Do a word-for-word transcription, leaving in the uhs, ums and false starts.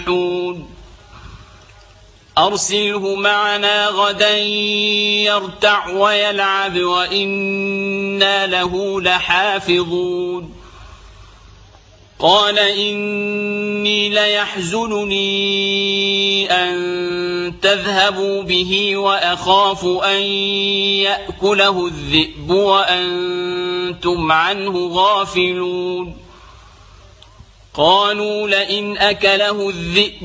أرسله معنا غدا يرتع ويلعب وإنا له لحافظون قال إني ليحزنني أن تذهبوا به وأخاف أن يأكله الذئب وأنتم عنه غافلون قالوا لئن أكله الذئب